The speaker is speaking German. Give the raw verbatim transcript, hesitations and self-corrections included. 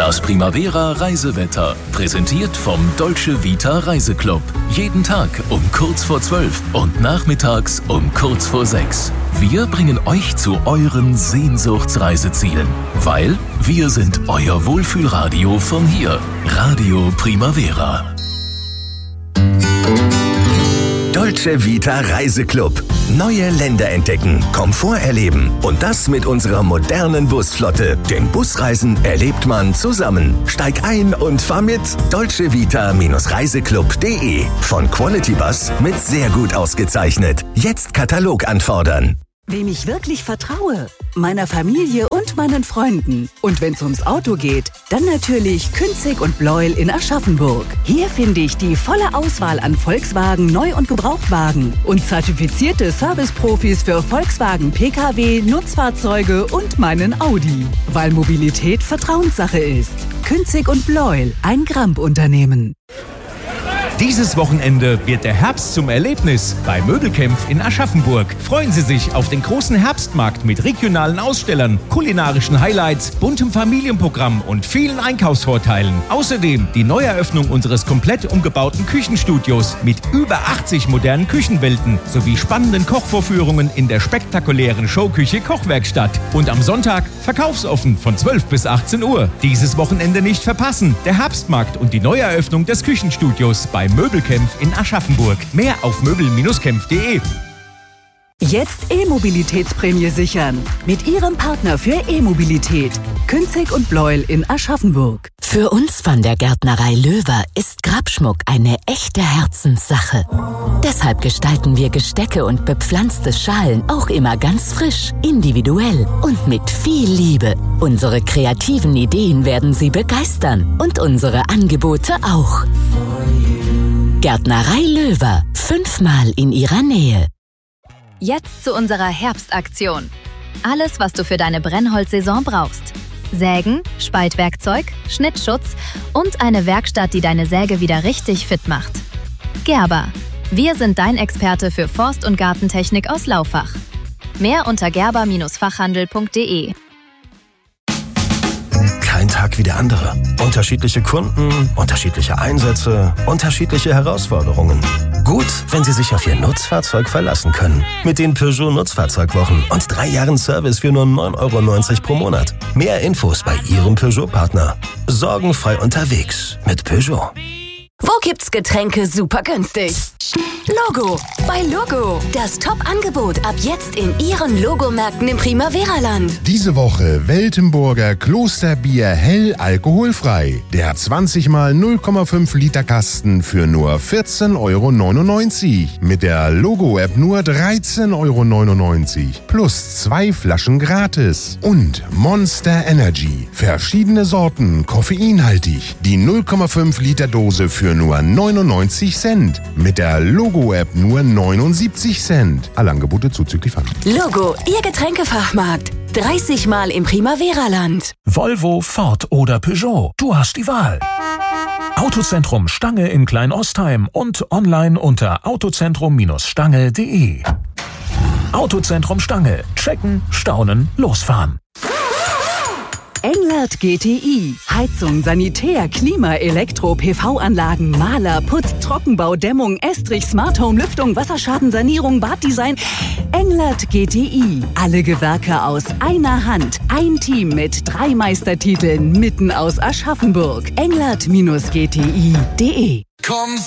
Das Primavera Reisewetter, präsentiert vom Dolce Vita Reiseclub. Jeden Tag um kurz vor zwölf und nachmittags um kurz vor sechs. Wir bringen euch zu euren Sehnsuchtsreisezielen, weil wir sind euer Wohlfühlradio von hier. Radio Primavera. Dolce Vita Reiseclub. Neue Länder entdecken, Komfort erleben und das mit unserer modernen Busflotte. Denn Busreisen erlebt man zusammen. Steig ein und fahr mit dolce vita reiseclub punkt de. Von Quality Bus mit sehr gut ausgezeichnet. Jetzt Katalog anfordern. Wem ich wirklich vertraue? Meiner Familie und meinen Freunden. Und wenn's ums Auto geht, dann natürlich Künzig und Bleuel in Aschaffenburg. Hier finde ich die volle Auswahl an Volkswagen Neu- und Gebrauchtwagen und zertifizierte Serviceprofis für Volkswagen P K W, Nutzfahrzeuge und meinen Audi. Weil Mobilität Vertrauenssache ist. Künzig und Bleuel, ein Gramp-Unternehmen. Dieses Wochenende wird der Herbst zum Erlebnis bei Möbelkämpf in Aschaffenburg. Freuen Sie sich auf den großen Herbstmarkt mit regionalen Ausstellern, kulinarischen Highlights, buntem Familienprogramm und vielen Einkaufsvorteilen. Außerdem die Neueröffnung unseres komplett umgebauten Küchenstudios mit über achtzig modernen Küchenwelten sowie spannenden Kochvorführungen in der spektakulären Showküche Kochwerkstatt. Und am Sonntag verkaufsoffen von zwölf bis achtzehn Uhr. Dieses Wochenende nicht verpassen. Der Herbstmarkt und die Neueröffnung des Küchenstudios bei Möbelkämpf in Aschaffenburg. Mehr auf möbel kämpf punkt de. Jetzt E-Mobilitätsprämie sichern. Mit Ihrem Partner für E-Mobilität. Künzig und Bleuel in Aschaffenburg. Für uns von der Gärtnerei Löwer ist Grabschmuck eine echte Herzenssache. Deshalb gestalten wir Gestecke und bepflanzte Schalen auch immer ganz frisch, individuell und mit viel Liebe. Unsere kreativen Ideen werden Sie begeistern und unsere Angebote auch. Gärtnerei Löwer, fünfmal in Ihrer Nähe. Jetzt zu unserer Herbstaktion. Alles, was du für deine Brennholzsaison brauchst. Sägen, Spaltwerkzeug, Schnittschutz und eine Werkstatt, die deine Säge wieder richtig fit macht. Gerber. Wir sind dein Experte für Forst- und Gartentechnik aus Laufach. Mehr unter gerber Fachhandel punkt de. Kein Tag wie der andere. Unterschiedliche Kunden, unterschiedliche Einsätze, unterschiedliche Herausforderungen. Gut, wenn Sie sich auf Ihr Nutzfahrzeug verlassen können. Mit den Peugeot Nutzfahrzeugwochen und drei Jahren Service für nur neun Euro neunzig pro Monat. Mehr Infos bei Ihrem Peugeot-Partner. Sorgenfrei unterwegs mit Peugeot. Wo gibt's Getränke super günstig? Logo. Bei Logo. Das Top-Angebot ab jetzt in Ihren Logomärkten im Primavera-Land. Diese Woche Weltenburger Klosterbier hell alkoholfrei. Der zwanzig mal null Komma fünf Liter Kasten für nur vierzehn Euro neunundneunzig. Mit der Logo-App nur dreizehn Euro neunundneunzig. Plus zwei Flaschen gratis. Und Monster Energy. Verschiedene Sorten, koffeinhaltig. Die null Komma fünf Liter Dose für nur neunundneunzig Cent. Mit der Logo-App nur neunundsiebzig Cent. Alle Angebote zuzüglich Pfand. Logo, Ihr Getränkefachmarkt. dreißig Mal im Primavera-Land. Volvo, Ford oder Peugeot. Du hast die Wahl. Autozentrum Stange in Kleinostheim und online unter autozentrum Stange punkt de. Autozentrum Stange. Checken, staunen, losfahren. Englert G T I. Heizung, Sanitär, Klima, Elektro, P V-Anlagen, Maler, Putz, Trockenbau, Dämmung, Estrich, Smart Home, Lüftung, Wasserschadensanierung, Baddesign. Englert G T I. Alle Gewerke aus einer Hand. Ein Team mit drei Meistertiteln mitten aus Aschaffenburg. englert G T I punkt de. Komm